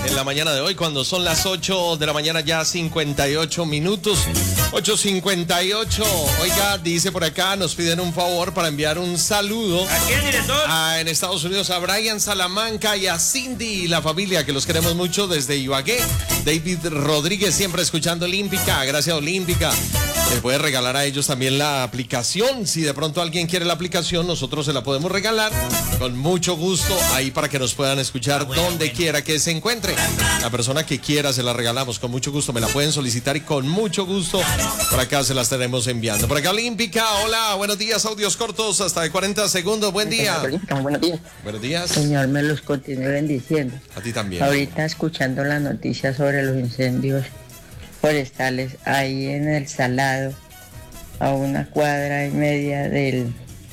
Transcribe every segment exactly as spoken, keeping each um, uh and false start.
en la mañana de hoy, cuando son las ocho de la mañana, ya cincuenta y ocho minutos. ocho cincuenta y ocho. Oiga, dice por acá, nos piden un favor para enviar un saludo. ¿A quién, director? A, en Estados Unidos a Brian Salamanca y a Cindy y la familia, que los queremos mucho desde Ibagué. David Rodríguez, siempre escuchando Olímpica. Gracias, Olímpica. Les puede regalar a ellos también la aplicación. Si de pronto alguien quiere la aplicación, nosotros se la podemos regalar con mucho gusto ahí para que nos puedan escuchar ah, bueno, donde bueno. quiera que se encuentre. La persona que quiera se la regalamos con mucho gusto. Me la pueden solicitar y con mucho gusto por acá se las estaremos enviando. Por acá Olímpica, hola, buenos días, audios cortos hasta de cuarenta segundos. Buen día. Olímpica, buenos días. Buenos días. Señor, me los continúe bendiciendo. A ti también. Ahorita escuchando la noticia sobre los incendios forestales ahí en el Salado, a una cuadra y media del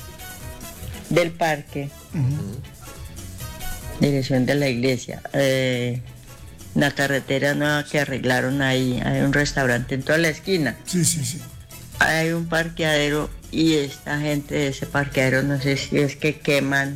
del parque, uh-huh. dirección de la iglesia, eh, la carretera nueva que arreglaron ahí, hay un restaurante en toda la esquina. Sí, sí, sí. Hay un parqueadero y esta gente de ese parqueadero, no sé si es que queman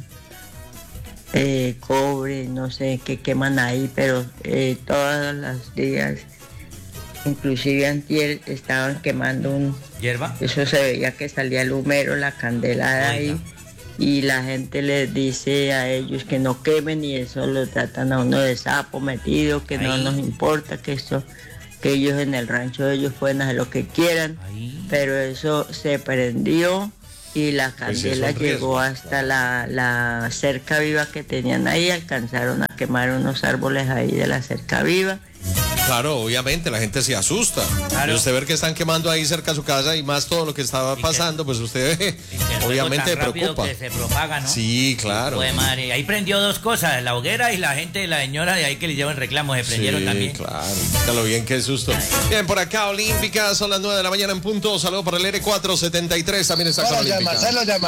eh, cobre, no sé qué queman ahí, pero eh, todos los días, inclusive antier, estaban quemando un... ¿Hierba? Eso se veía que salía el humero, la candela de ahí, y la gente les dice a ellos que no quemen y eso lo tratan a uno de sapo metido, que ahí no nos importa, que esto, que ellos en el rancho de ellos pueden hacer lo que quieran, ahí. Pero eso se prendió y la candela pues llegó hasta la, la cerca viva que tenían ahí, alcanzaron a quemar unos árboles ahí de la cerca viva. Claro, obviamente la gente se asusta. Claro. Y usted ver que están quemando ahí cerca de su casa y más todo lo que estaba pasando, pues usted obviamente tan preocupa. Que se propaga, ¿no? Sí, claro. Pues madre, ahí prendió dos cosas, la hoguera y la gente, la señora de ahí que le llevan reclamos, se prendieron sí, también. Claro, está lo bien, qué susto. Bien, por acá Olímpica, son las nueve de la mañana en punto. Saludos para el R cuatro setenta y tres, también está con Olímpica. Se lo llama.